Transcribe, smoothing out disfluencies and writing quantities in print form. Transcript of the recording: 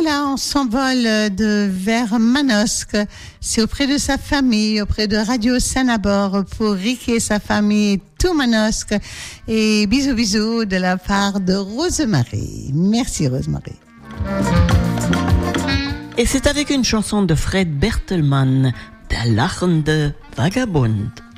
voilà, on s'envole vers Manosque. C'est auprès de sa famille, auprès de Radio Sanabor pour Rick et sa famille, tout Manosque. Et bisous, bisous de la part de Rosemarie. Merci Rosemarie. Et c'est avec une chanson de Fred Bertelmann, Der lachende Vagabund.